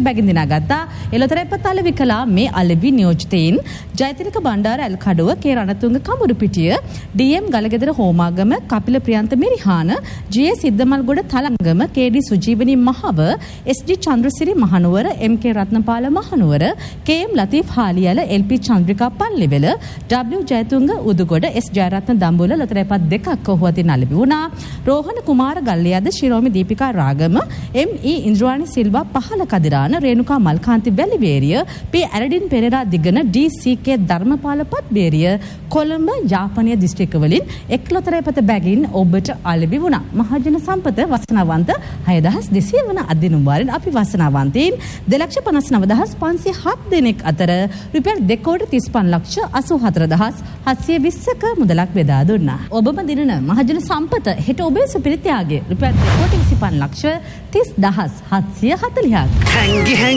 බැගින් දිනාගත්තා. එළතරැප්ප තලවි කළා මේ අලෙවි නියෝජිතයින් ජයතිලක බණ්ඩාර ඇල්කඩුව කේ Ranatunga කමුරුපිටිය D.M.. Galagedara Homagama Kapila Priyantha Mirihana ජී.ඒ. සිද්ධමල්ගොඩ Thalangama K.D.. සුජීවනී Mahawa SD. Chandrasiri Mahanuwara MK. Ratnapala Mahanuwara K.M.. Latif Haliela එල්.පී. Chandrika පල්ලිවෙල W. Jayatunga උදුගොඩ S. Jayaratne දඹුල ලතරැපත් දෙකක් ඔහුවතින් අලෙවි වුණා. රෝහණ කුමාර ගල්ලියද ශිරෝමි දීපිකා රාගම එම්.ඊ. ඉන්ද්‍රවානි සිල්වා පහල කදිරාන රේණුකා මල්කාන්ති වැලිවේරිය පී. ඇරඩින් පෙරේරා දිගන ඩී.සී.කේ. ධර්මපාල පත්බේරිය කොළඹ යාපනය දිස්ත්‍රික්කවලින් එක් ලොතරැපත බැගින් ඔබට අලෙවි වුණා. මහජන සම්පත වසනාවන්ත 6200 වන අදිනුම් වාරෙන් අපි වසනාවන්තයින් 2,59,507 දෙනෙක් අතර රුපියල් 2,35,84,720ක මුදලක් බෙදා දුන්නා. ඔබම දිනන මහජන සම්පත හෙට ඔබේ සුපිරිත්‍යාගයේ රුපියල් 2,25,30,740ක්.